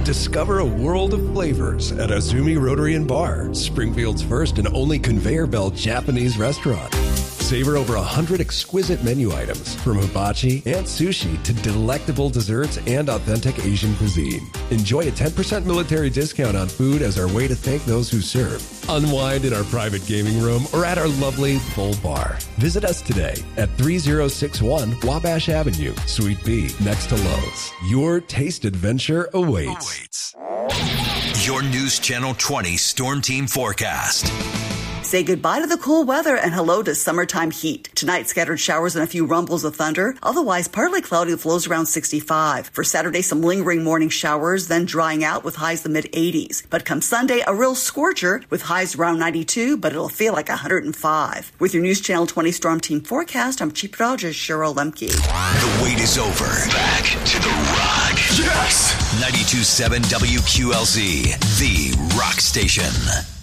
Discover a world of flavors at Azumi Rotary and Bar, Springfield's first and only conveyor belt Japanese restaurant. Savor over 100 exquisite menu items, from hibachi and sushi to delectable desserts and authentic Asian cuisine. Enjoy a 10% military discount on food as our way to thank those who serve. Unwind in our private gaming room or at our lovely full bar. Visit us today at 3061 Wabash Avenue, Suite B, next to Lowe's. Your taste adventure awaits. Your News Channel 20 Storm Team Forecast. Say goodbye to the cool weather and hello to summertime heat. Tonight, scattered showers and a few rumbles of thunder. Otherwise, partly cloudy with lows around 65. For Saturday, some lingering morning showers, then drying out with highs the mid-80s. But come Sunday, a real scorcher with highs around 92, but it'll feel like 105. With your News Channel 20 Storm Team Forecast, I'm Chief Meteorologist Cheryl Lemke. The wait is over. Back to the rock. Yes! 92.7 WQLZ, the rock station.